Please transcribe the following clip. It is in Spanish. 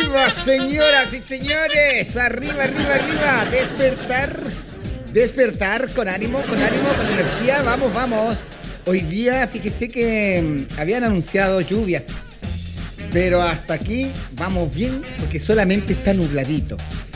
Arriba, señoras y señores. Arriba, arriba, arriba. Despertar. Despertar con ánimo, con energía. Vamos, vamos. Hoy día, fíjese que habían anunciado lluvia. Pero hasta aquí vamos bien porque solamente está nubladito.